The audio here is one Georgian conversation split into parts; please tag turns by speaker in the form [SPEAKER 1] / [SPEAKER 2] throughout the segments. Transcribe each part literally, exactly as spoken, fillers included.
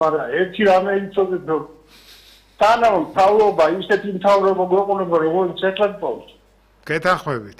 [SPEAKER 1] არა, ერთი რამე იცოდეთ, რომ თანამ თავრობა ისეთი თავრობა გვეყონება, როგორც ეთლად პოვს.
[SPEAKER 2] გეთანხმებით.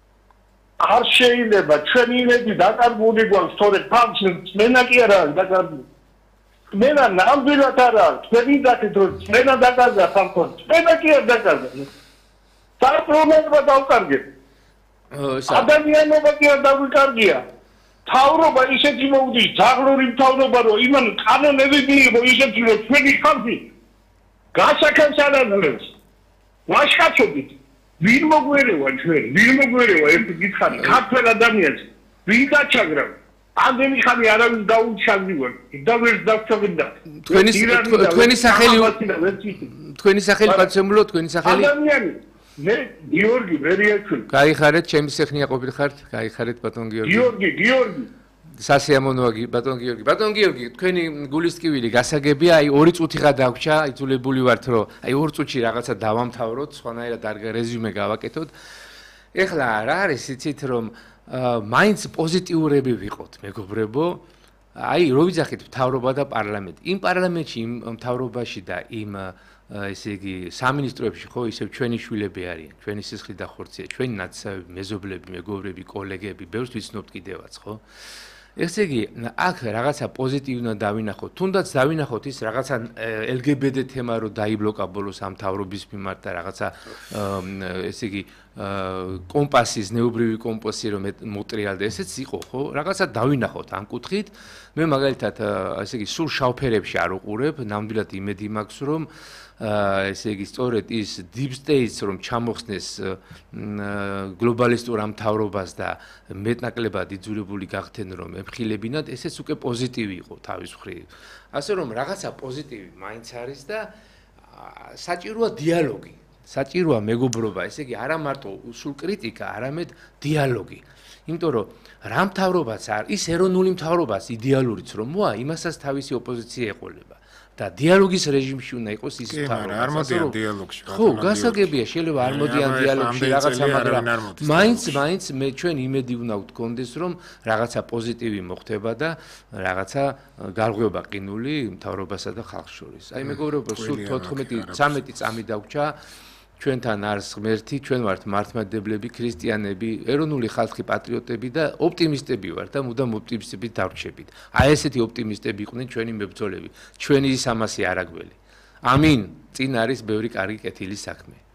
[SPEAKER 1] არ შეიძლება ჩვენი იმედი დაკარგული გვაქვს, თორე ფაქტს მენა კი არა დაკარგული. მენა ნამდვილად არა, ჩვენი დაკეთ რომ მენა დაკარგა სამყარო. მენა კი არ დაკარგა. სარწმუნოება დავკარგეთ. ადამიანობა კი არ დაგვიკარგია. თავრობა ისეთი მოვდის, ძაღლური თავრობა რომ იმან კანონები მიიღო ისეთი რომ ჩვენი ხალხი გასაქანს არ აძლევს. ვაშკაცობით ვინ მოგვერევა ჩვენ, ვინ მოგვერევა ერთი გითხარი, ქართველ ადამიანს ვინ დაჩაგრა? ამდენი ხანი არავის დაუჩაგდივარ, და ვერც დავჩაგდა.
[SPEAKER 3] თქვენი თქვენი სახელი თქვენი სახელი პაცემულო, თქვენი სახელი
[SPEAKER 1] ადამიანი მე გიორგი მერიაშვილი.
[SPEAKER 3] გაიხარეთ, ჩემი სეხნია ყოფილხართ, გაიხარეთ ბატონ გიორგი.
[SPEAKER 1] გიორგი, გიორგი.
[SPEAKER 3] სასიამოვნოა ბატონ გიორგი. ბატონ გიორგი, თქვენი გულისტკივილი გასაგებია, აი ორი წუთიღა დაგვრჩა, ითულებული ვართ, რომ აი ორ წუთში რაღაცა დავამთავროთ, სხვანაირად არ რეზიუმე გავაკეთოთ. ეხლა რა არის, იცით რომ მაინც პოზიტიურები ვიყოთ, მეგობრებო. აი, რო ვიძახით მთავრობა და პარლამენტი. იმ პარლამენტში, იმ მთავრობაში და იმ ესე იგი სამინისტროებში ხო ისევ ჩვენი შვილები არიან, ჩვენი სისხლი და ხორცია, ჩვენი ნაცისები, მეზობლები, მეგობრები, კოლეგები, ბევრს ვიცნობთ კიდევაც, ხო? ესე იგი, აქ რაღაცა პოზიტიურად დავინახოთ, თუნდაც დავინახოთ ის რაღაცა ელ გი ბი ტი თემა რო დაიბლოკა ბოლოს ამ მთავრობის მიმართ და რაღაცა ესე იგი კომპასის, ნეობრივი კომპასი რომ მოტრიალდა, ესეც იყო, ხო? რაღაცა დავინახოთ ამ კუთხით. მე მაგალითად ესე იგი სულ შავფერებში არ უყურებ, ნამდვილად იმედი მაქვს რომ ესე იგი სწორედ ის deep states რომ ჩამოხსნეს გლობალისტურ ამ მთავრობას და მეტნაკლებად იძულებული გახდნენ რომ ემხილებინათ, ესეც უკვე პოზიტივი იყო თავის მხრივ. ასე რომ რაღაცა პოზიტივი მაინც არის და საჭიროა დიალოგი. საჭიროა მეგობრობა, ესე იგი არა მარტო სულ კრიტიკა, არამედ დიალოგი. იმიტომ რომ რა მთავრობაც არ, ის ეროვნული მთავრობაც იდეალურიც რომ მოა, იმასაც თავისი ოპოზიცია ეყოლება. და დიალოგის რეჟიმში უნდა იყოს ის
[SPEAKER 2] მთავრობა. არ მოდიან დიალოგში.
[SPEAKER 3] ხო, გასაგებია, შეიძლება არ მოდიან დიალოგში რაღაცა, მაგრამ მაინც მაინც მე ჩვენ იმედი უნდა გქონდეს რომ რაღაცა პოზიტივი მოხდება და რაღაცა გარღვევა ყინული მთავრობასა და ხალხს შორის. აი მეგობრებო, სულ თოთხმეტი ცამეტი წამი დაგვრჩა. ჩვენთან არის ღმერთი, ჩვენ ვართ მართლმადიდებლები, ქრისტიანები, ეროვნული ხალხი, პატრიოტები და ოპტიმისტები ვართ და მუდამ ოპტიმისტებით დავრჩებით. აი ესეთი ოპტიმისტები იყვნენ ჩვენი მებრძოლები, ჩვენი სამასი არაგველი. ამინ, წინ არის ბევრი კარგი კეთილი საქმე.